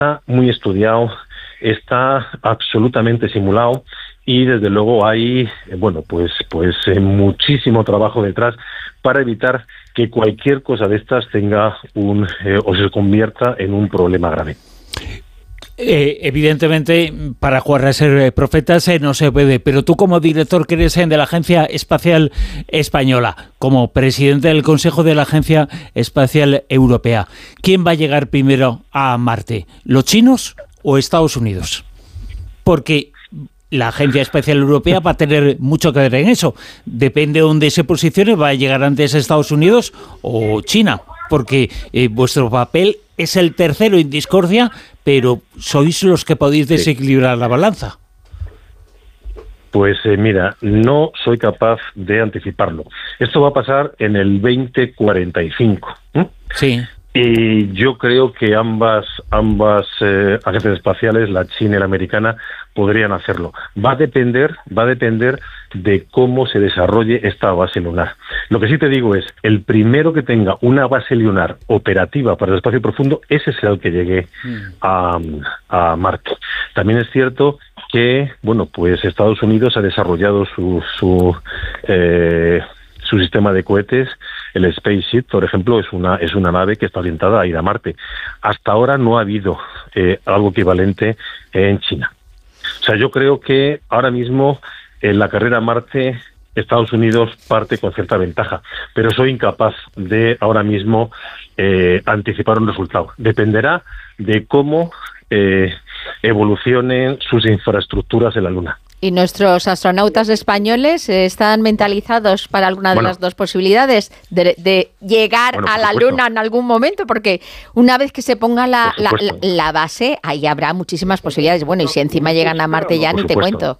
muy estudiado, está absolutamente simulado y desde luego hay muchísimo trabajo detrás para evitar que cualquier cosa de estas tenga o se convierta en un problema grave. Evidentemente, para jugar a ser profetas no se puede, pero tú como director que eres de la Agencia Espacial Española, como presidente del Consejo de la Agencia Espacial Europea, ¿quién va a llegar primero a Marte? ¿Los chinos o Estados Unidos? Porque la Agencia Espacial Europea va a tener mucho que ver en eso. Depende de dónde se posicione, va a llegar antes Estados Unidos o China, porque vuestro papel es el tercero en discordia, pero sois los que podéis desequilibrar la balanza. Pues mira, no soy capaz de anticiparlo. Esto va a pasar en el 2045. Sí. Y yo creo que ambas agencias espaciales, la china y la americana, podrían hacerlo. Va a depender de cómo se desarrolle esta base lunar. Lo que sí te digo es, el primero que tenga una base lunar operativa para el espacio profundo, ese será el que llegue a Marte. También es cierto que, Estados Unidos ha desarrollado su sistema de cohetes. El SpaceShip, por ejemplo, es una nave que está orientada a ir a Marte. Hasta ahora no ha habido algo equivalente en China. O sea, yo creo que ahora mismo en la carrera a Marte Estados Unidos parte con cierta ventaja, pero soy incapaz de ahora mismo anticipar un resultado. Dependerá de cómo evolucionen sus infraestructuras en la Luna. ¿Y nuestros astronautas españoles están mentalizados para alguna de las dos posibilidades de llegar a la Luna en algún momento? Porque una vez que se ponga la base, ahí habrá muchísimas posibilidades. Bueno, y si encima llegan a Marte ya ni te cuento.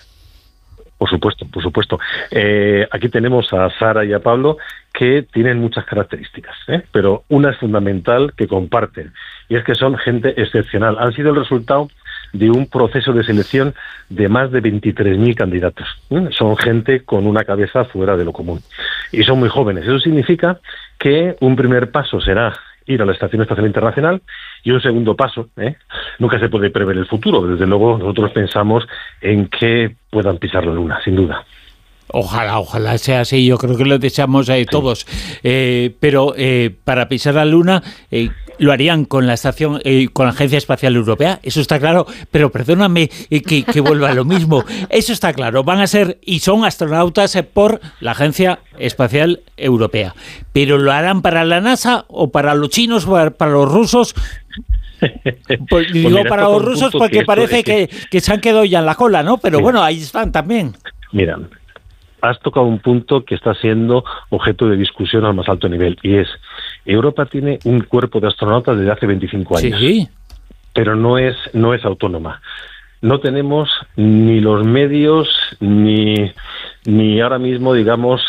Por supuesto. Aquí tenemos a Sara y a Pablo, que tienen muchas características, pero una es fundamental que comparten, y es que son gente excepcional. Han sido el resultado de un proceso de selección de más de 23.000 candidatos. Son gente con una cabeza fuera de lo común. Y son muy jóvenes. Eso significa que un primer paso será ir a la Estación Espacial Internacional y un segundo paso, nunca se puede prever el futuro. Desde luego nosotros pensamos en que puedan pisar la Luna, sin duda. Ojalá sea así, yo creo que lo deseamos todos. Pero para pisar la Luna lo harían con la estación, con la Agencia Espacial Europea, eso está claro, pero perdóname que vuelva a lo mismo. Eso está claro, van a ser y son astronautas por la Agencia Espacial Europea. Pero ¿lo harán para la NASA o para los chinos o para los rusos? Pues digo para los rusos porque parece que se han quedado ya en la cola, ¿no? Pero bueno, ahí están también. Mira, has tocado un punto que está siendo objeto de discusión al más alto nivel, y es, Europa tiene un cuerpo de astronautas desde hace 25 años, pero no es autónoma. No tenemos ni los medios, ni ahora mismo, digamos,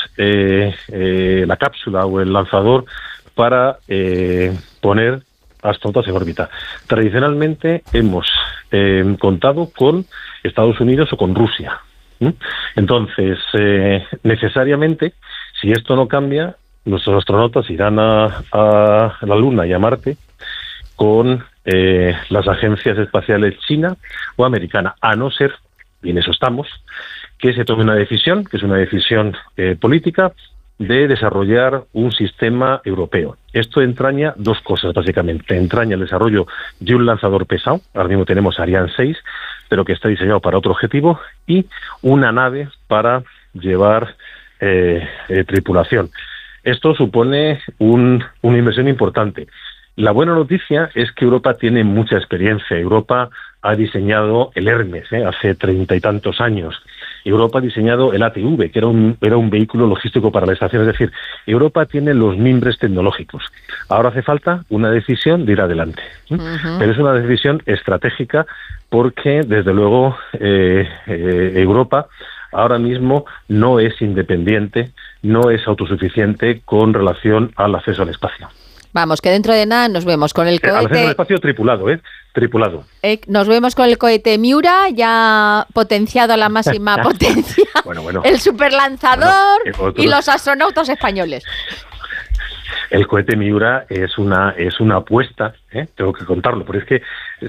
la cápsula o el lanzador para poner astronautas en órbita. Tradicionalmente hemos contado con Estados Unidos o con Rusia. Entonces, necesariamente, si esto no cambia, nuestros astronautas irán a la Luna y a Marte con las agencias espaciales china o americana, a no ser, y en eso estamos, que se tome una decisión, que es una decisión política, de desarrollar un sistema europeo. Esto entraña dos cosas, básicamente. Entraña el desarrollo de un lanzador pesado, ahora mismo tenemos Ariane 6, pero que está diseñado para otro objetivo, y una nave para llevar tripulación. Esto supone una inversión importante. La buena noticia es que Europa tiene mucha experiencia. Europa ha diseñado el Hermes hace 30 y tantos años. Europa ha diseñado el ATV, que era un vehículo logístico para la estación. Es decir, Europa tiene los mimbres tecnológicos. Ahora hace falta una decisión de ir adelante. Pero es una decisión estratégica porque, desde luego, Europa ahora mismo no es independiente, no es autosuficiente con relación al acceso al espacio. Vamos, que dentro de nada nos vemos con el cohete... Al acceso al espacio tripulado, tripulado. Nos vemos con el cohete Miura, ya potenciado a la máxima potencia, bueno. el superlanzador y los astronautas españoles. El cohete Miura es una apuesta, tengo que contarlo, pero es que